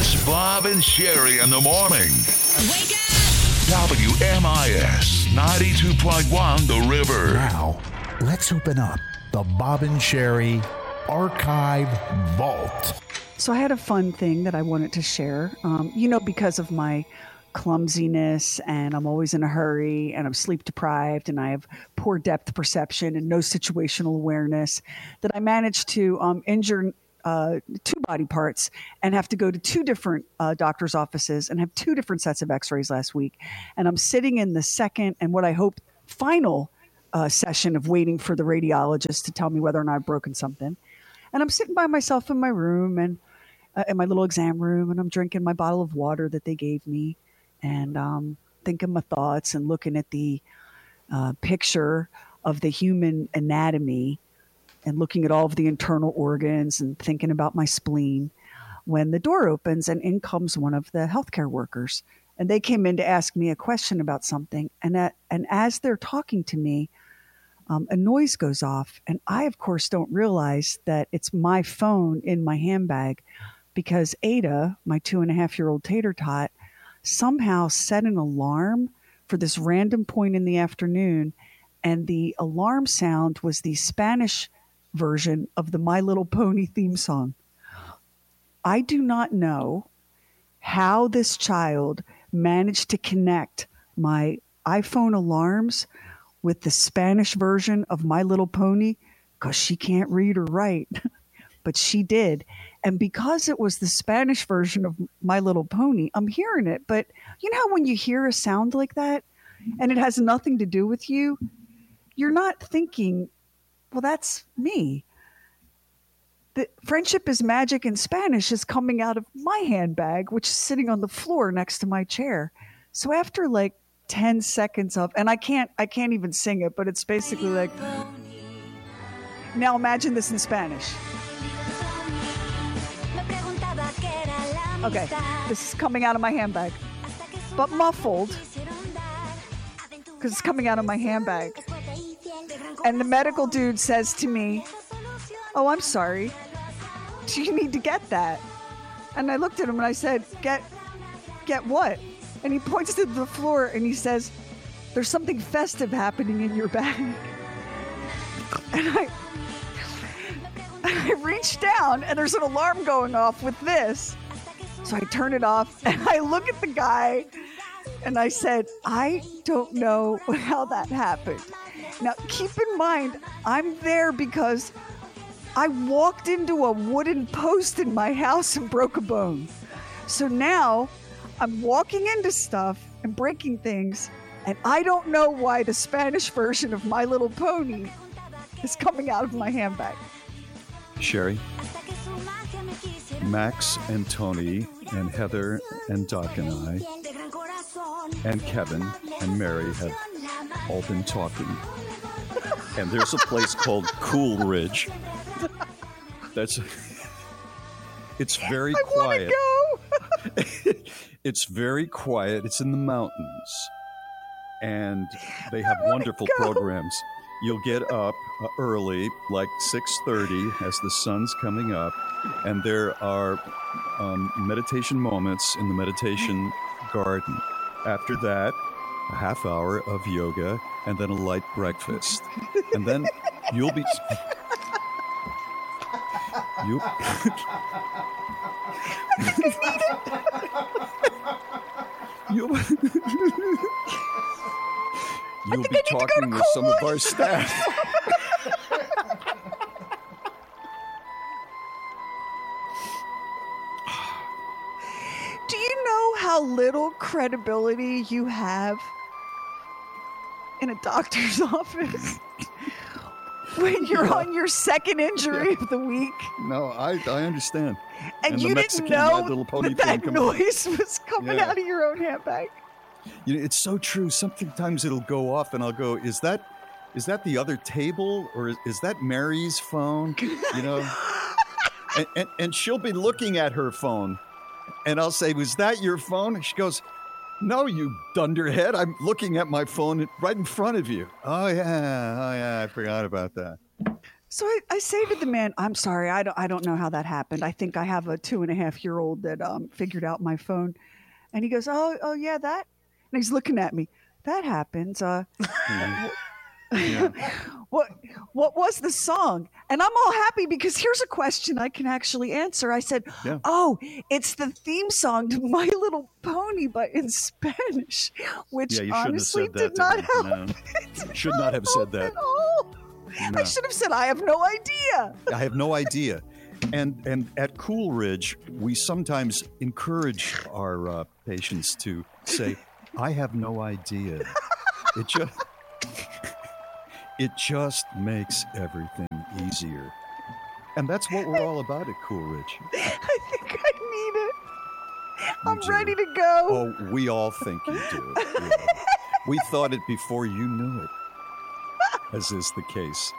It's Bob and Sherry in the morning. Wake up! WMIS 92.1 The River. Now, let's open up the Bob and Sherry Archive Vault. So I had a fun thing that I wanted to share. Because of my clumsiness and I'm always in a hurry and I'm sleep deprived and I have poor depth perception and no situational awareness, that I managed to injure two body parts and have to go to two different doctor's offices and have two different sets of x-rays last week. And I'm sitting in the second and what I hope final session of waiting for the radiologist to tell me whether or not I've broken something. And I'm sitting by myself in my room and in my little exam room, and I'm drinking my bottle of water that they gave me and thinking my thoughts and looking at the picture of the human anatomy and looking at all of the internal organs and thinking about my spleen, when the door opens and in comes one of the healthcare workers. And they came in to ask me a question about something. And as they're talking to me, a noise goes off. And I, of course, don't realize that it's my phone in my handbag because Ada, my 2.5-year-old tater tot, somehow set an alarm for this random point in the afternoon. And the alarm sound was the Spanish version of the My Little Pony theme song. I do not know how this child managed to connect my iPhone alarms with the Spanish version of My Little Pony, because she can't read or write, but she did. And because it was the Spanish version of My Little Pony, I'm hearing it. But you know how when you hear a sound like that and it has nothing to do with you, you're not thinking, well, that's me. The Friendship is Magic in Spanish is coming out of my handbag, which is sitting on the floor next to my chair. So after like 10 seconds of, and I can't even sing it, but it's basically like, now imagine this in Spanish. Okay, this is coming out of my handbag, but muffled because it's coming out of my handbag. And the medical dude says to me, "Oh, I'm sorry. Do you need to get that?" And I looked at him and I said, Get what?" And he points to the floor and he says, "There's something festive happening in your bag." And I reach down and there's an alarm going off with this. So I turn it off and I look at the guy and I said, "I don't know how that happened." Now, keep in mind, I'm there because I walked into a wooden post in my house and broke a bone. So now I'm walking into stuff and breaking things, and I don't know why the Spanish version of My Little Pony is coming out of my handbag. Sherry, Max and Tony and Heather and Doc and I and Kevin and Mary have all been talking. And there's a place called Coolridge. It's very quiet. I want to go. It's very quiet. It's in the mountains. And they have wonderful programs. You'll get up early, like 6:30 as the sun's coming up. And there are meditation moments in the meditation garden. After that, a half hour of yoga and then a light breakfast. And then you'll be... You'll be talking with some of our staff. Do you know how little credibility you have in a doctor's office when you're on your second injury of the week? No, I understand. And you didn't know that noise was coming out of your own handbag? You know, it's so true. Sometimes it'll go off and I'll go, is that the other table or is that Mary's phone? You know, and she'll be looking at her phone and I'll say, "Was that your phone?" And she goes, "No, you dunderhead. I'm looking at my phone right in front of you." Oh yeah, I forgot about that. So I say to the man, I'm sorry, I don't know how that happened. I think I have a 2.5-year-old that figured out my phone. And he goes, oh yeah, that? And he's looking at me. That happens. What was the song? And I'm all happy because here's a question I can actually answer. I said, oh, it's the theme song to My Little Pony, but in Spanish, which honestly did not help. No. Should not have said that. No. I should have said, I have no idea. I have no idea. And at Coolridge, we sometimes encourage our patients to say, I have no idea. It just makes everything easier. And that's what we're all about at Coolridge. I think I need it. I'm ready to go. Oh, we all think you do. Yeah. We thought it before you knew it, as is the case.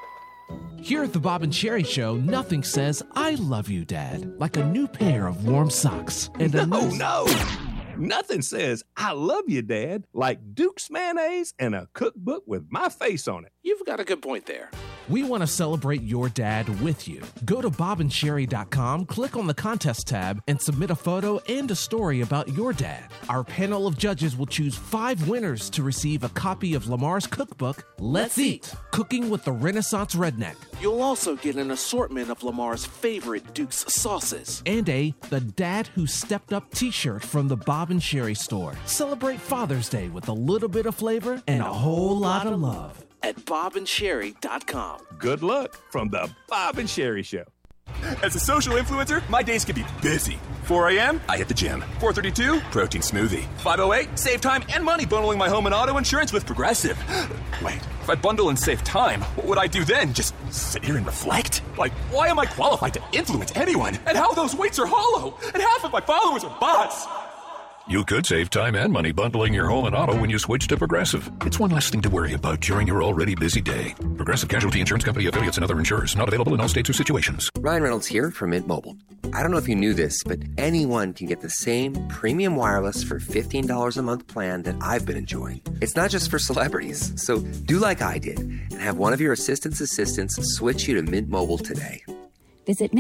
Here at the Bob and Sherry Show, nothing says, I love you, Dad, like a new pair of warm socks. And No. Nothing says, I love you, Dad, like Duke's mayonnaise and a cookbook with my face on it. You've got a good point there. We want to celebrate your dad with you. Go to bobandsherry.com, click on the contest tab, and submit a photo and a story about your dad. Our panel of judges will choose 5 winners to receive a copy of Lamar's cookbook, Let's Eat, Cooking with the Renaissance Redneck. You'll also get an assortment of Lamar's favorite Duke's sauces and The Dad Who Stepped Up t-shirt from the Bob and Sherry store. Celebrate Father's Day with a little bit of flavor and a whole lot of love at bobandsherry.com. Good luck from the Bob and Sherry Show. As a social influencer, my days can be busy. 4 a.m., I hit the gym. 4:32, protein smoothie. 5:08, save time and money bundling my home and auto insurance with Progressive. Wait, if I bundle and save time, what would I do then? Just sit here and reflect? Like, why am I qualified to influence anyone? And how those weights are hollow? And half of my followers are bots. You could save time and money bundling your home and auto when you switch to Progressive. It's one less thing to worry about during your already busy day. Progressive Casualty Insurance Company affiliates and other insurers. Not available in all states or situations. Ryan Reynolds here from Mint Mobile. I don't know if you knew this, but anyone can get the same premium wireless for $15 a month plan that I've been enjoying. It's not just for celebrities. So do like I did and have one of your assistants switch you to Mint Mobile today. Visit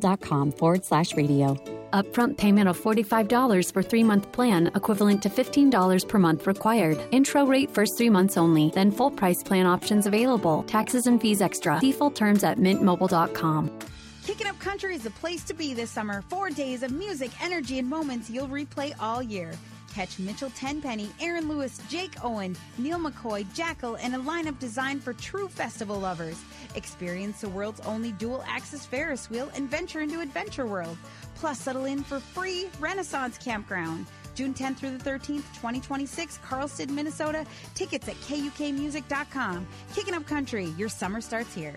mintmobile.com/radio. Upfront payment of $45 for 3-month plan, equivalent to $15 per month required. Intro rate first 3 months only, then full price plan options available. Taxes and fees extra. See full terms at mintmobile.com. Kicking Up Country is the place to be this summer. 4 days of music, energy, and moments you'll replay all year. Catch Mitchell Tenpenny, Aaron Lewis, Jake Owen, Neil McCoy, Jackal, and a lineup designed for true festival lovers. Experience the world's only dual-axis Ferris wheel and venture into Adventure World. Plus, settle in for free Renaissance Campground. June 10th through the 13th, 2026, Carlston, Minnesota. Tickets at KUKmusic.com. Kicking Up Country, your summer starts here.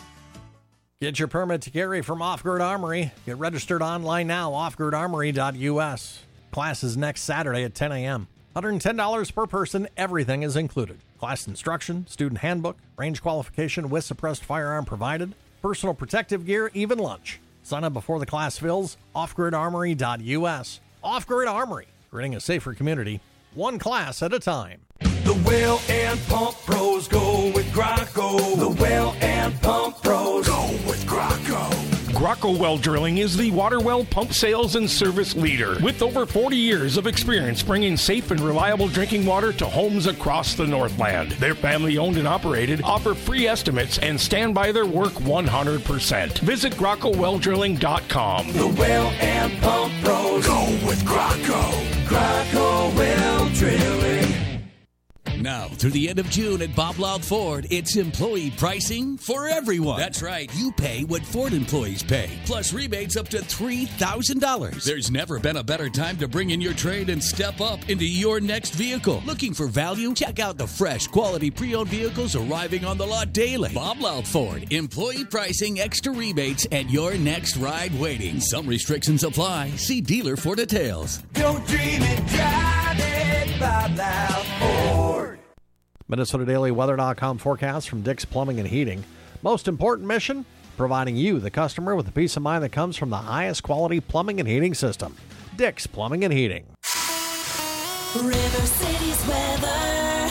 Get your permit to carry from Off-Grid Armory. Get registered online now, offgridarmory.us. Class is next Saturday at 10 a.m. $110 per person. Everything is included. Class instruction, student handbook, range qualification with suppressed firearm provided, personal protective gear, even lunch. Sign up before the class fills. Offgridarmory.us. Off-Grid Armory, creating a safer community, one class at a time. The well and pump pros go with Graco. The well and pump pros go with Graco. Graco Well Drilling is the water well pump sales and service leader with over 40 years of experience bringing safe and reliable drinking water to homes across the Northland. They're family owned and operated, offer free estimates, and stand by their work 100%. Visit GracoWellDrilling.com. The well and pump pros go with Graco. Graco Well Drilling. Now, through the end of June at Bob Loud Ford, it's employee pricing for everyone. That's right. You pay what Ford employees pay, plus rebates up to $3,000. There's never been a better time to bring in your trade and step up into your next vehicle. Looking for value? Check out the fresh, quality pre-owned vehicles arriving on the lot daily. Bob Loud Ford, employee pricing, extra rebates, and your next ride waiting. Some restrictions apply. See dealer for details. Don't dream it, drive it, Bob Loud Ford. MinnesotaDailyWeather.com forecast from Dick's Plumbing and Heating. Most important mission, providing you, the customer, with the peace of mind that comes from the highest quality plumbing and heating system. Dick's Plumbing and Heating. River City's weather.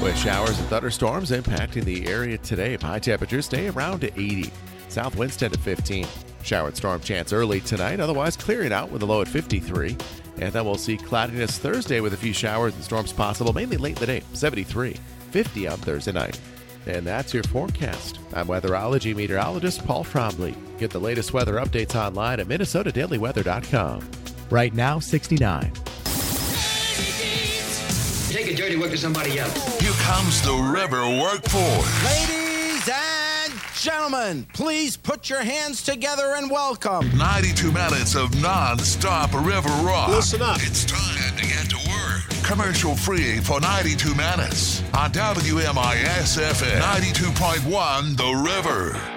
with showers and thunderstorms impacting the area today. High temperatures stay around to 80. South winds 10 to 15. Shower and storm chance early tonight, otherwise clearing out with a low at 53. And then we'll see cloudiness Thursday with a few showers and storms possible, mainly late in the day, 73. 50 on Thursday night. And that's your forecast. I'm weatherology meteorologist Paul Trombley. Get the latest weather updates online at MinnesotaDailyWeather.com. Right now, 69. Take a dirty work to somebody else. Here comes the river workforce. Ladies and gentlemen, please put your hands together and welcome 92 minutes of non-stop river rock. Listen up. It's time to get to work. Commercial free for 92 minutes on WMIS FM 92.1 The River.